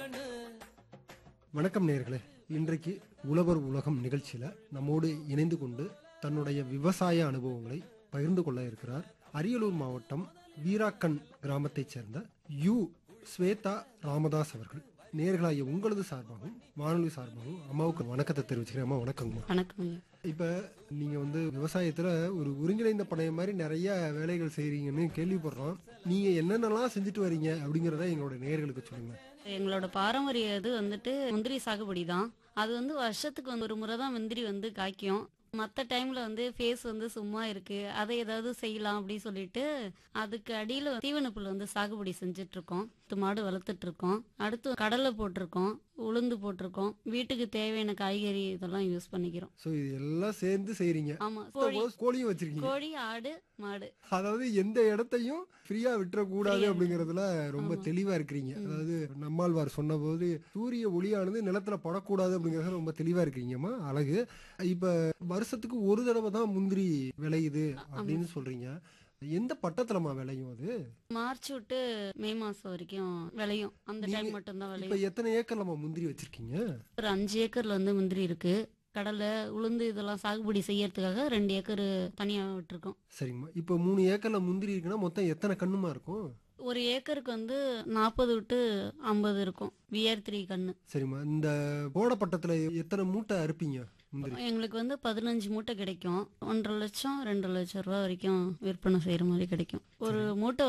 வணக்கம் நேயர்களே. இன்றைக்கு உழவர் உலகம் நிகழ்ச்சியில நம்மோடு இணைந்து கொண்டு தன்னுடைய விவசாய அனுபவங்களை பகிர்ந்து கொள்ள இருக்கிறார் அரியலூர் மாவட்டம் வீராக்கன் கிராமத்தைச் சேர்ந்த யு ஸ்வேதா ராமதாஸ் அவர்கள். நேயர்களாகிய உங்களது சார்பாகவும் வானொலி சார்பாகவும் அம்மாவுக்கு வணக்கத்தை தெரிவிச்சுக்கிறேன். அம்மா வணக்கங்கம்மா. வணக்கம். இப்ப நீங்க விவசாயத்துல ஒரு ஒருங்கிணைந்த பணைய மாதிரி நிறைய வேலைகள் செய்றீங்கன்னு கேள்விப்படுறோம். நீங்க என்னென்னலாம் செஞ்சுட்டு வரீங்க அப்படிங்கறத எங்களோட நேயர்களுக்கு சொல்லுங்க. எங்களோட பாரம்பரிய இது முந்திரி சாகுபடி தான். அது வருஷத்துக்கு ஒரு முறை தான் முந்திரி காய்க்கும். மற்ற டைம்ல ஃபேஸ் சும்மா இருக்கு, அதை ஏதாவது செய்யலாம் அப்படின்னு சொல்லிட்டு அதுக்கு அடியில தீவன புல் சாகுபடி செஞ்சுட்டு இருக்கோம். மாடு வளர்த்துட்டு இருக்கோம். அடுத்து கடலை போட்டிருக்கோம், உளுந்து போட்டிருக்கோம். வீட்டுக்கு தேவையான காய்கறி இதெல்லாம் யூஸ் பண்ணிக்கிறோம். சோ இது எல்லாம் சேர்ந்து செய்றீங்க. ஆமா, கோழியும் வச்சிருக்கீங்க. கோழி, ஆடு, மாடு. அதாவது எந்த இடத்தையும் ஃப்ரீயா விட்டுற கூடாது அப்படிங்கறதுல ரொம்ப தெளிவா இருக்கிறீங்க. அதாவது நம்மாழ்வார் சொன்ன போது சூரிய ஒளியானது நிலத்துல படக்கூடாது அப்படிங்கறத ரொம்ப தெளிவா இருக்கீங்கம்மா. அழகு. இப்ப வருஷத்துக்கு ஒரு தடவை தான் முந்திரி விளையுது அப்படின்னு சொல்றீங்க. எந்த பட்டத்துலமா விளையும் அது? மார்ச் விட்டு மே மாசம் வரைக்கும் விளையும். அந்த டைம் மட்டும் தான் விளையும். இப்ப எத்தனை ஏக்கர்லமா முந்திரி வச்சிருக்கீங்க? ஒரு 5 ஏக்கர்ல முந்திரி இருக்கு. கடலை, உளுந்து இதெல்லாம் சாகுபடி செய்யறதுக்காக 2 ஏக்கர் தனியா விட்டுருக்கோம். சரிங்கம்மா. இப்ப 3 ஏக்கர்ல முந்திரி இருக்குன்னா மொத்தம் எத்தனை கண்ணுமா இருக்கும்? ஒரு ஏக்கருக்கு 40 to 50 இருக்கும். VR3 கண்ணு. சரிம்மா. இந்த போடப்பட்டத்துல எத்தனை மூட்டை அறுப்பீங்க முந்திரி? எங்களுக்கு 15 மூட்டை கிடைக்கும். 1.5 லட்சம் 2 லட்சம் ரூபாய் வரைக்கும் விற்பனை செய்யற மாதிரி கிடைக்கும். ஒரு மூட்டை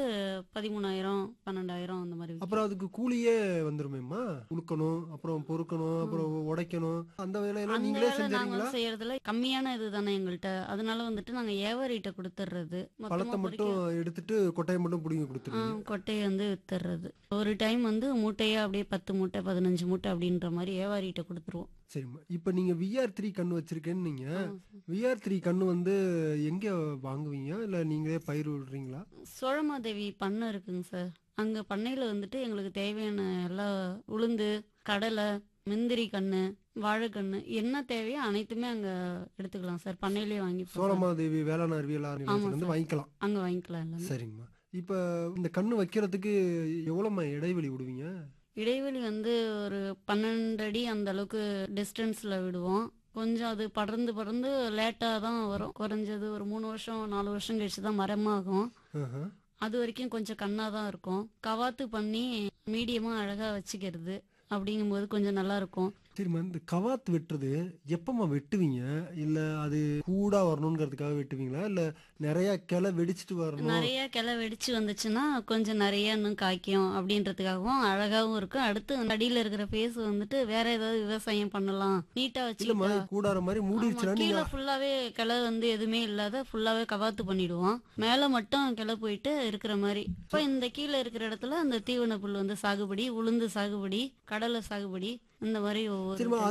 13,000 12,000 அந்த மாதிரி. அப்புறம் அதுக்கு கூலியே வந்துருமேம்மா? உழுக்கணும், அப்புறம் பொறுக்கணும், அப்புறம் உடைக்கணும், அந்த வேலையெல்லாம் அந்த நீங்களே வேலை செஞ்சீங்களா? நாங்க செய்யறதுல கம்மியான இதுதானே எங்கள்கிட்ட. அதனால நாங்க வியாபாரிகிட்ட கொடுத்துறது. பழத்தை மட்டும் எடுத்துட்டு கொட்டையை மட்டும் புடிங்கி கொடுத்துருவீங்க. கொட்டையை வித்துறது. ஒரு டைம் மூட்டையா அப்படியே 10 மூட்டை 15 மூட்டை அப்படின்ற மாதிரி வியாபாரிகிட்ட கொடுத்துருவோம். சரிம்மா. இப்ப நீங்க VR3 கண்ணு வச்சிருக்கேன்னு நீங்க VR3 கண்ணு எங்க வாங்குவீங்க, இல்ல நீங்களே பயிர் விடுறீங்களா? சோழமாதேவி பண்ணை இருக்குங்க சார். அங்க பண்ணையில எங்களுக்கு தேவையான எல்லா உளுந்து, கடலை, முந்திரி கண்ணு, வாழைக்கண்ணு என்ன தேவையோ அனைத்துமே அங்க எடுத்துக்கலாம் சார். பண்ணையிலேயே வாங்கி சோழமாதேவி வேளாண் அறிவியல் நிலையத்துல வாங்கிக்கலாம். அங்க வாங்கிக்கலாம் எல்லாமே. சரிங்கம்மா. இப்ப இந்த கண்ணு வைக்கிறதுக்கு எவ்வளவுமா இடைவெளி விடுவீங்க? இடைவெளி ஒரு 12 அடி அந்த அளவுக்கு டிஸ்டன்ஸ்ல விடுவோம். கொஞ்சம் அது படர்ந்து படர்ந்து லேட்டா தான் வரும். குறைஞ்சது ஒரு 3 வருஷம் 4 வருஷம் கழிச்சு தான் மரமாகும். அது வரைக்கும் கொஞ்சம் கண்ணா தான் இருக்கும். கவாத்து பண்ணி மீடியமா அழகா வச்சுக்கிறது அப்படிங்கும்போது கொஞ்சம் நல்லா இருக்கும். சரிம்மா. இந்த கவாத்து வெட்டுறது எப்பமா வெட்டுவீங்க? இல்ல அது கூடா வரணும்ங்கிறதுக்காக வெட்டுவீங்களா, இல்ல நிறைய கிளை வெடிச்சிட்டு வரணும்? நிறைய கிளை வெடிச்சு வந்துச்சுன்னா கொஞ்சம் நிறைய இன்னும் காய்க்கும் அப்படின்றதுக்காகவும் அழகாவும் இருக்கும். அடுத்து அடியில இருக்கிற பேஸ் வேற ஏதாவது விவசாயம் பண்ணலாம், நீட்டா வச்சு கூடார மாதிரி மூடிடுச்சுனா கீழே ஃபுல்லாவே கிளை எதுவுமே இல்லாத ஃபுல்லாவே கவாத்து பண்ணிடுவோம். மேல மட்டும் கிளை போயிட்டு இருக்கிற மாதிரி. இப்ப இந்த கீழே இருக்கிற இடத்துல அந்த தீவன புல் சாகுபடி, உளுந்து சாகுபடி, கடலை சாகுபடி, இந்த மாதிரி ஒவ்வொரு